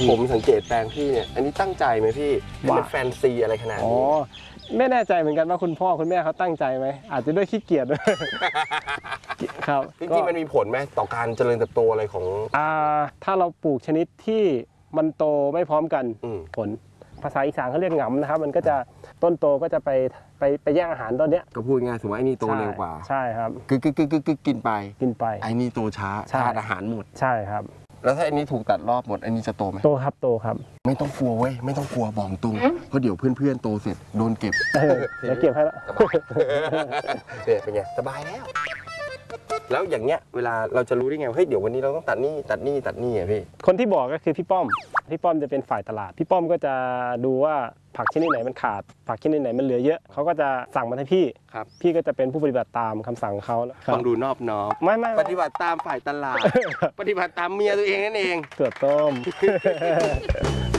พี่ผมสังเกตแปลงพี่เนี่ยอันนี้ตั้งใจไหมพี่เป็นแฟนซีอะไรขนาดนี้ไม่แน่ใจเหมือนกันว่าคุณพ่อคุณแม่เขาตั้งใจไหมอาจจะด้วยขี้เกียจด้วยครับจริงๆมันมีผลไหมต่อการเจริญเติบโตอะไรของถ้าเราปลูกชนิดที่มันโตไม่พร้อมกันผลภาษาอีสานเขาเรียกหงำนะครับมันก็จะต้นโตก็จะไปแย่งอาหารต้นเนี้ยก็พูดง่ายสมมติไอ้นี่โตเร็วกว่าใช่ครับกินไปไอ้นี่โตช้าขาดอาหารหมดใช่ครับแล้วถ้าอันนี้ถูกตัดรอบหมดอันนี้จะโตไหมโตครับไม่ต้องกลัวเว้ยไม่ต้องกลัวบอกตรงเพราะเดี๋ยวเพื่อนๆโตเสร็จโดนเก็บเดี๋ยวเก็บให้แล้วเนี่ยเป็นไงสบายแล้วอย่างเงี้ยเวลาเราจะรู้ได้ไงเฮ้ยเดี๋ยววันนี้เราต้องตัดนี่อ่ะพี่คนที่บอกก็คือพี่ป้อมจะเป็นฝ่ายตลาดพี่ป้อมก็จะดูว่าผักชนิดไหนมันขาดผักชนิดไหนมันเหลือเยอะเขาก็จะสั่งมาให้พี่ครับพี่ก็จะเป็นผู้ปฏิบัติตามคำสั่งเขาฟังดูนอบน้อมไม่ปฏิบัติตามฝ่ายตลาดปฏิบัติตามเมียตัวเองนั่นเองเกิดต้ม